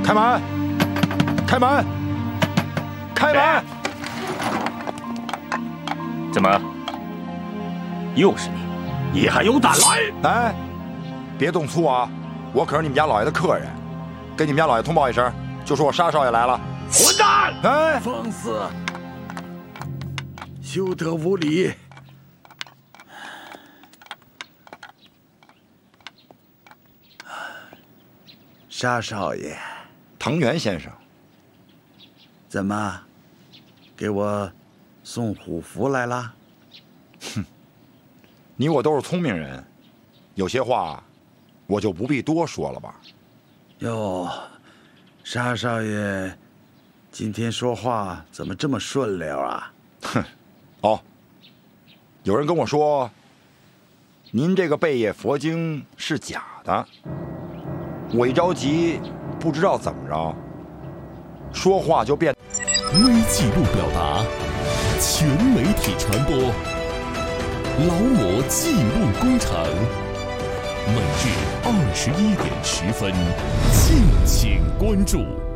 开门！开门！开门！ 怎么？又是你？ 你还有胆来？ 哎，别动粗啊！我可是你们家老爷的客人，跟你们家老爷通报一声，就说我沙少爷来了。 混蛋！ 哎， 放肆！休得无礼！沙少爷， 藤原先生， 怎么，给我送虎符来了？ 哼，你我都是聪明人，有些话我就不必多说了吧。 哟，沙少爷，今天说话怎么这么顺溜啊？ 哼，哦，有人跟我说，您这个贝叶佛经是假的。我一着急，不知道怎么着，说话就变。 微记录表达，全媒体传播，劳模记录工程，每日21点10分，敬请关注。